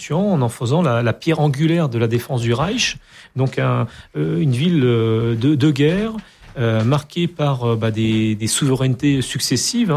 constituant en faisant la pierre angulaire de la défense du Reich, donc une ville de guerre marquée par des souverainetés successives.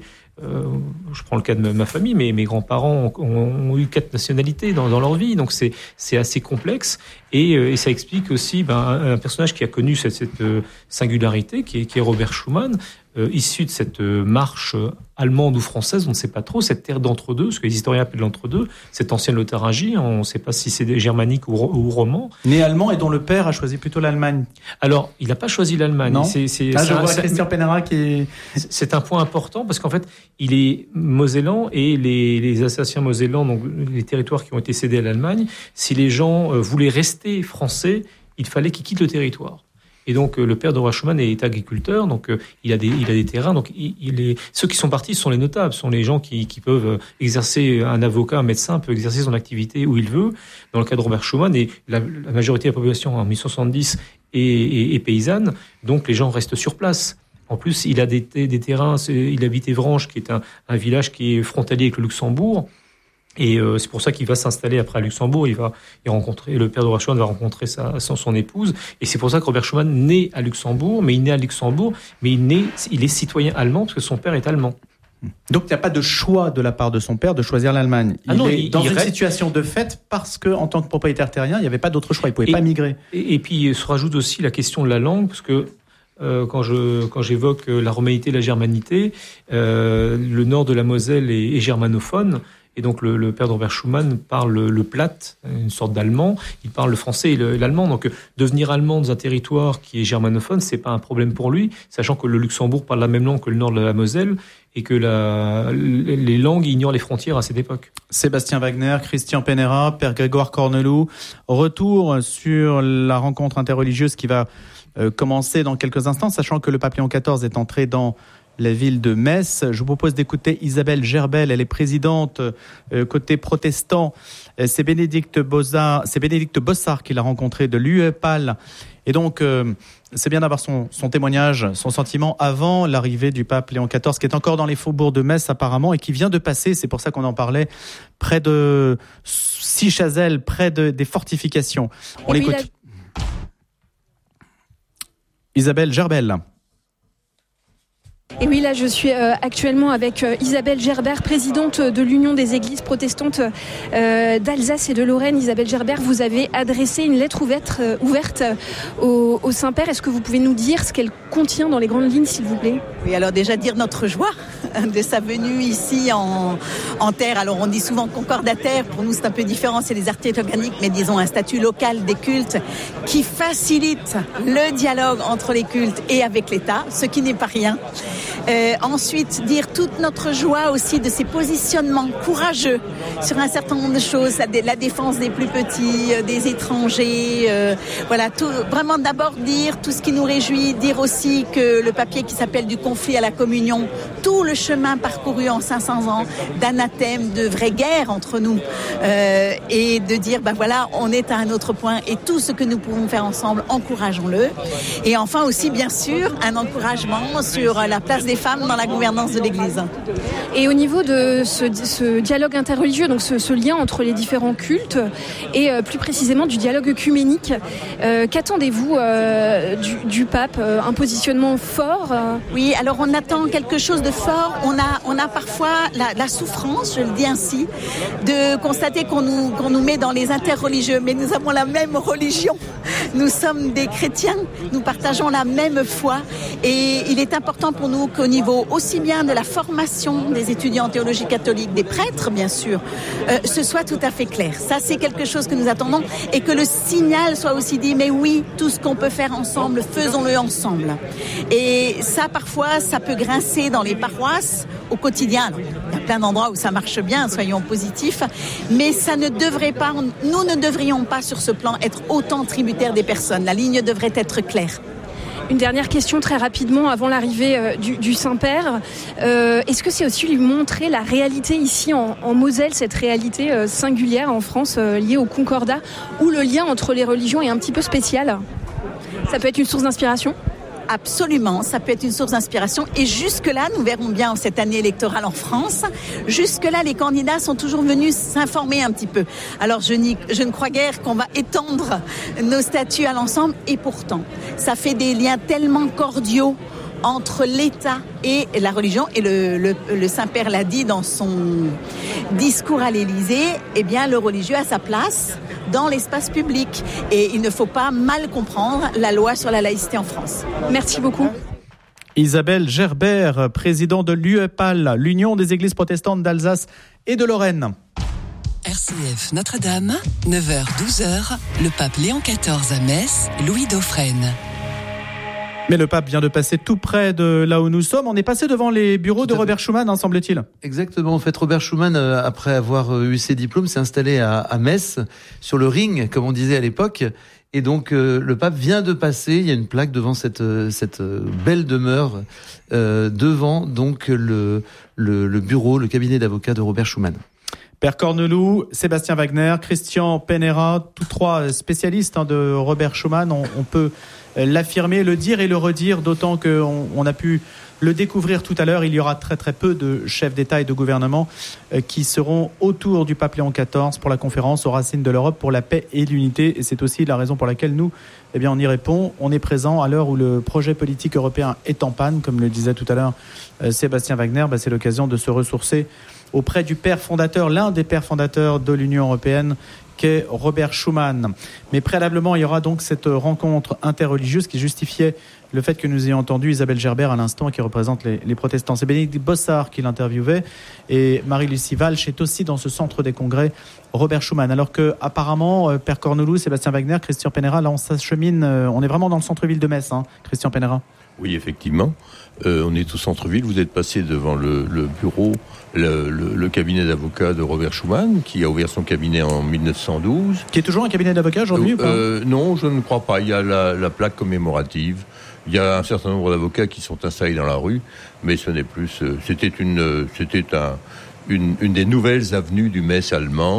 Je prends le cas de ma famille, mais mes grands-parents ont eu 4 nationalités dans leur vie, donc c'est assez complexe et ça explique aussi un personnage qui a connu cette singularité qui est Robert Schuman, issu de cette marche allemande ou française, on ne sait pas trop, cette terre d'entre-deux, ce que les historiens appellent l'entre-deux, cette ancienne Lotharingie, on ne sait pas si c'est germanique ou roman. Né allemand et dont le père a choisi plutôt l'Allemagne. Alors, il n'a pas choisi l'Allemagne. Non. Je vois Christian Penera qui est... C'est un point important parce qu'en fait, il est mosellan et les Alsaciens mosellans, donc les territoires qui ont été cédés à l'Allemagne, si les gens voulaient rester français, il fallait qu'ils quittent le territoire. Et donc, le père de Robert Schuman est agriculteur, donc il a des terrains. Donc, ceux qui sont partis sont les notables, sont les gens qui peuvent exercer, un avocat, un médecin peut exercer son activité où il veut. Dans le cas de Robert Schuman, et la majorité de la population en 1070 est paysanne, donc les gens restent sur place. En plus, il a des terrains, il habite Évranges, qui est un village qui est frontalier avec le Luxembourg. Et c'est pour ça qu'il va s'installer après à Luxembourg. Il va rencontrer, le père de Robert Schuman va rencontrer son épouse. Et c'est pour ça que Robert Schuman naît à Luxembourg, mais il est citoyen allemand parce que son père est allemand. Donc il n'y a pas de choix de la part de son père de choisir l'Allemagne. Il est dans une situation de fait parce que en tant que propriétaire terrien, il n'y avait pas d'autre choix. Il ne pouvait pas migrer. Et puis il se rajoute aussi la question de la langue, parce que quand j'évoque la romanité et la germanité, le nord de la Moselle est germanophone. Et donc le père de Robert Schuman parle le platte, une sorte d'allemand. Il parle le français et l'allemand. Donc devenir allemand dans un territoire qui est germanophone, c'est pas un problème pour lui, sachant que le Luxembourg parle la même langue que le nord de la Moselle et que les langues ignorent les frontières à cette époque. Sébastien Wagner, Christian Penera, père Grégoire Corneloup. Retour sur la rencontre interreligieuse qui va commencer dans quelques instants, sachant que le pape Léon XIV est entré dans la ville de Metz. Je vous propose d'écouter Isabelle Gerbel, elle est présidente côté protestant. C'est Bénédicte Bossard qui l'a rencontré de l'UEPAL. Et donc, c'est bien d'avoir son témoignage, son sentiment avant l'arrivée du pape Léon XIV, qui est encore dans les faubourgs de Metz apparemment et qui vient de passer, c'est pour ça qu'on en parlait, près de Sichazel, près des fortifications. On l'écoute. Isabelle Gerbel. Et oui, là, je suis actuellement avec Isabelle Gerbert, présidente de l'Union des Églises protestantes d'Alsace et de Lorraine. Isabelle Gerbert, vous avez adressé une lettre ouverte au Saint-Père. Est-ce que vous pouvez nous dire ce qu'elle contient dans les grandes lignes, s'il vous plaît ? Oui, alors déjà dire notre joie de sa venue ici en terre. Alors on dit souvent concordataire, pour nous c'est un peu différent, c'est les artères organiques, mais disons un statut local des cultes qui facilite le dialogue entre les cultes et avec l'État, ce qui n'est pas rien. Ensuite, dire toute notre joie aussi de ces positionnements courageux sur un certain nombre de choses, la défense des plus petits, des étrangers, voilà, tout, vraiment d'abord dire tout ce qui nous réjouit, dire aussi que le papier qui s'appelle Du conflit à la communion, tout le chemin parcouru en 500 ans d'anathème, de vraie guerre entre nous, et de dire, voilà, on est à un autre point et tout ce que nous pouvons faire ensemble, encourageons-le. Et enfin aussi, bien sûr, un encouragement sur la place des femmes dans la gouvernance de l'Église. Et au niveau de ce dialogue interreligieux, donc ce lien entre les différents cultes et plus précisément du dialogue œcuménique, qu'attendez-vous du pape ? Un positionnement fort ? Oui, alors on attend quelque chose de fort. On a parfois la souffrance, je le dis ainsi, de constater qu'on nous met dans les interreligieux, mais nous avons la même religion. Nous sommes des chrétiens, nous partageons la même foi et il est important pour nous qu'au niveau aussi bien de la formation des étudiants en théologie catholique, des prêtres bien sûr, ce soit tout à fait clair. Ça c'est quelque chose que nous attendons et que le signal soit aussi dit, mais oui, tout ce qu'on peut faire ensemble, faisons-le ensemble. Et ça parfois, ça peut grincer dans les paroisses au quotidien. Alors, il y a plein d'endroits où ça marche bien, soyons positifs, mais ça ne devrait pas, nous ne devrions pas sur ce plan être autant tributaires des personnes. La ligne devrait être claire. Une dernière question très rapidement avant l'arrivée du Saint-Père. Est-ce que c'est aussi lui montrer la réalité ici en Moselle, cette réalité singulière en France liée au Concordat, où le lien entre les religions est un petit peu spécial ? Ça peut être une source d'inspiration ? Absolument, ça peut être une source d'inspiration. Et jusque-là, nous verrons bien cette année électorale en France, jusque-là, les candidats sont toujours venus s'informer un petit peu. Alors, je ne crois guère qu'on va étendre nos statuts à l'ensemble. Et pourtant, ça fait des liens tellement cordiaux entre l'État et la religion. Et le Saint-Père l'a dit dans son discours à l'Élysée, eh bien, le religieux a sa place dans l'espace public. Et il ne faut pas mal comprendre la loi sur la laïcité en France. Merci beaucoup. Isabelle Gerbert, président de l'UEPAL, l'Union des Églises protestantes d'Alsace et de Lorraine. RCF Notre-Dame, 9h-12h, le pape Léon XIV à Metz, Louis Dauphren. Mais le pape vient de passer tout près de là où nous sommes. On est passé devant les bureaux de Robert Schuman, semble-t-il. Exactement. En fait, Robert Schuman, après avoir eu ses diplômes, s'est installé à Metz, sur le ring, comme on disait à l'époque. Et donc, le pape vient de passer. Il y a une plaque devant cette belle demeure, devant donc le bureau, le cabinet d'avocats de Robert Schuman. Père Corneloup, Sébastien Wagner, Christian Penera, tous trois spécialistes de Robert Schuman. On peut l'affirmer, le dire et le redire, d'autant qu'on a pu le découvrir tout à l'heure. Il y aura très très peu de chefs d'État et de gouvernement qui seront autour du pape Léon XIV pour la conférence aux racines de l'Europe pour la paix et l'unité. Et c'est aussi la raison pour laquelle nous, on y répond. On est présent à l'heure où le projet politique européen est en panne, comme le disait tout à l'heure Sébastien Wagner. C'est l'occasion de se ressourcer auprès du père fondateur, l'un des pères fondateurs de l'Union européenne, qu'est Robert Schuman. Mais préalablement, il y aura donc cette rencontre interreligieuse qui justifiait le fait que nous ayons entendu Isabelle Gerbert à l'instant, qui représente les protestants. C'est Bénédicte Bossard qui l'interviewait, et Marie-Lucie Walsh est aussi dans ce centre des congrès Robert Schuman. Alors que apparemment, Père Corneloup, Sébastien Wagner, Christian Penera, là on s'achemine, on est vraiment dans le centre-ville de Metz, Christian Penera. Oui, effectivement. On est au centre-ville. Vous êtes passé devant le bureau, le cabinet d'avocats de Robert Schuman, qui a ouvert son cabinet en 1912. Qui est toujours un cabinet d'avocats aujourd'hui ou pas ? Non, je ne crois pas. Il y a la plaque commémorative. Il y a un certain nombre d'avocats qui sont installés dans la rue, mais ce n'est plus. C'était une des nouvelles avenues du Metz allemand.